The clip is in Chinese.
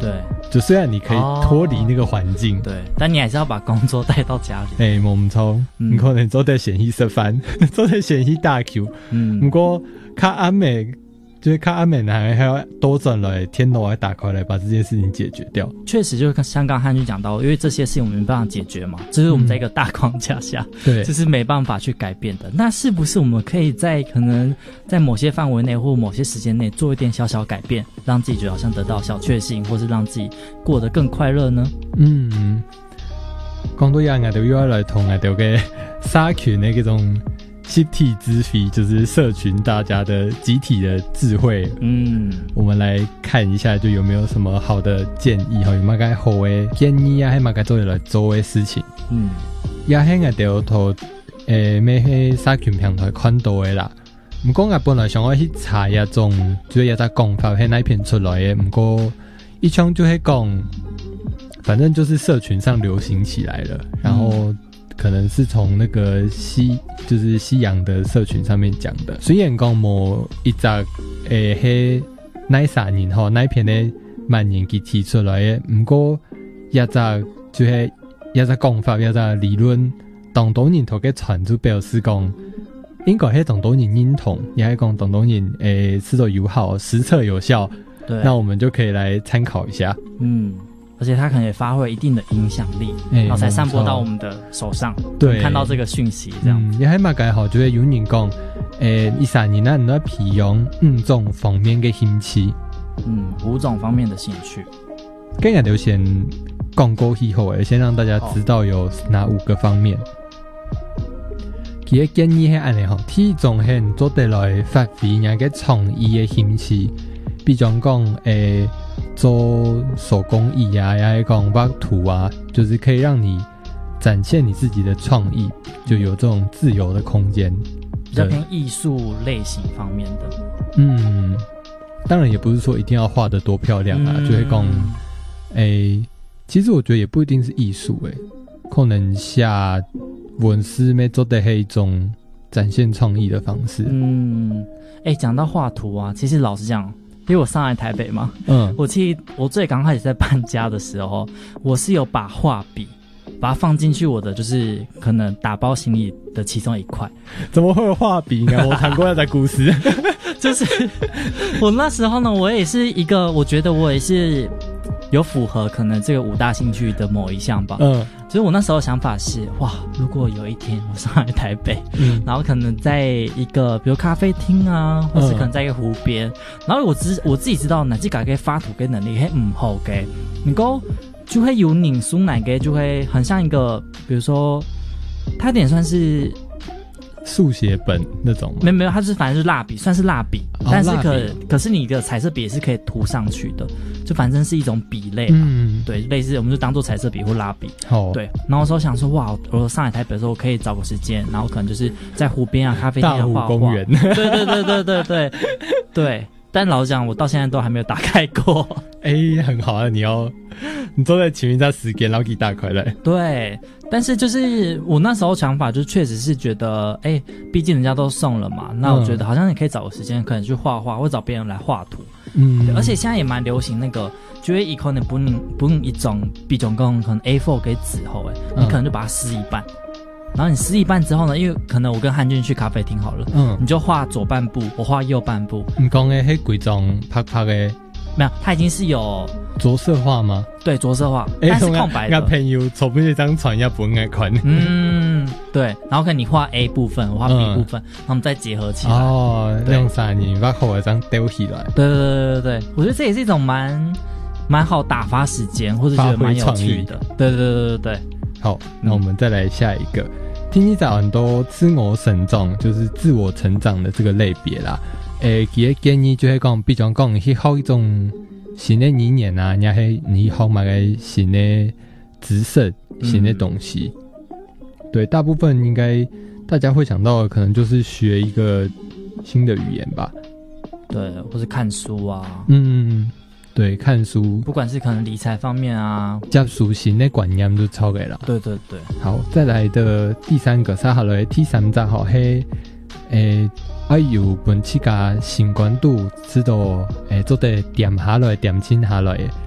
对， 就虽然你可以脱离那个环境， 对，但你还是要把工作带到家里。 我唔错，你可能做在显去食饭，做在显去打球，不过较暗暝。就是看阿美还要多转来天楼来打开来把这件事情解决掉。 确实，就像刚汉军讲到，因为这些事情我们没办法解决嘛，这是我们在一个大框架下，对，这是没办法去改变的。那是不是我们可以在可能在某些范围内或某些时间内做一点小小改变，让自己觉得好像得到小确幸，或是让自己过得更快乐呢？ 讲到呀，我哋又要来同我哋嘅社群的那种。集体智慧就是社群大家的集体的智慧，我们来看一下，就有没有什么好的建议，有冇该好的建议啊，还冇该做来做的事情。也喺我哋头咩喺社群平台看到的啦。唔过我本来想要去查一种，就是一只讲法喺那篇出来的，唔过一枪就係讲，反正就是社群上流行起来了，然后。可能是从那个就是西洋的社群上面讲的。虽然讲某一只迄那3年吼那篇的蔓延给提出来的，不过一只就是一只讲法，一只理论，当多人头嘅传出表示讲，应该系当多人认同，也系讲当多人是否友好，实测有效。对，那我们就可以来参考一下。 而且它可能也发挥一定的影响力，然后才散播到我们的手上，对，看到这个讯息这样。 也还蛮改好，就会有人讲，13年咱在培养5种方面的兴趣 ，5种方面的兴趣。 今日就先讲过以后，先让大家知道有哪5个方面。佢嘅建议係安尼吼，第一種係做得來發揮人嘅創意嘅興趣，比如講做手工艺啊，也講畫圖啊，就是可以讓你展現你自己的創意，就有這種自由的空間， 比較偏藝術類型方面的。 當然也不是說一定要畫得多漂亮啊，就會講其實我覺得也不一定是藝術可能下文字咩做的係一種展現創意的方式。 講到畫圖啊，其實老實講，因為我上來台北嘛，我最剛開始在搬家的時候，我是有把畫筆把它放進去我的就是可能打包行李的其中一塊。 怎麼會有畫筆呢？我談過那個故事。 就是我那時候呢，我也是一個，我覺得我也是有符合可能這個5大興趣的某一項吧。所以我那時候想法是，哇，如果有一天我上來台北，然後可能在一個比如咖啡廳啊，或是可能在一個湖邊，然後我自己知道哪幾個可以發圖嘅能力係唔好嘅，能夠就會有擰書哪個就會很像一個，比如說它有點算是速寫本那種嗎？ 沒有，它是反正是蠟筆，算是蠟筆，但是可是你的彩色筆也是可以塗上去的，就反正是一種筆類嘛，對，類似我們就當做彩色筆或蠟筆。對，然後那時候想說，哇，我上來台北的時候我可以找個時間，然後可能就是在湖邊啊、咖啡廳啊畫畫。 大湖公園。 對。但老實講，我到現在都還沒有打開過。 很好啊，你坐在前面在時間，然後給打開來。 對，但是就是我那時候想法就確實是覺得，畢竟人家都送了嘛，那我覺得好像你可以找個時間，可能去畫畫，或找別人來畫圖。而且現在也蠻流行那個，就會以可能不用一種比種講可能 A4 給紙後，你可能就把它撕一半。然後你撕一半之後呢，因為可能我跟漢俊去咖啡廳好了，你就畫左半部，我畫右半部。 你講的那幾種拍拍的， 沒有，它已經是有着色畫嗎？ 對，着色畫，但是空白的。 我朋友抽不一張傳一本來看。 對，然後可能你畫 A 部分，我畫 B 部分，然後我們再結合起來。 用3年把後一張丟起來。 對，我覺得這也是一種蠻好打發時間，或者覺得蠻有趣的。對。 好，那我們再來下一個。聽你找很多自我成長，就是自我成長的這個類別啦。佢嘅建議就係講，比如講去學一種新的語言啊，然後你學埋個新的知識、新的東西。對，大部分應該大家會想到的，可能就是學一個新的語言吧。 對，或是看書啊。 對，看書， 不管是可能理財方面啊， 接觸新的觀念就超嘅啦。 對。 好，再來的第3個，下來第3集吼係要有本自家新關度，知道做得點下來、點清下來。